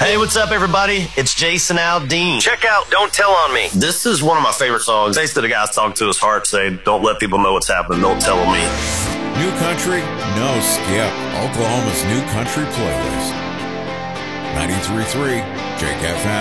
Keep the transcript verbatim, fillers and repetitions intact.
Hey, what's up, everybody? It's Jason Aldean. Check out Don't Tell on Me. This is one of my favorite songs. Basically, the guy's talking to his heart, saying, don't let people know what's happening. Don't tell on me. New country, no skip. Oklahoma's new country playlist. ninety-three point three Jake F M.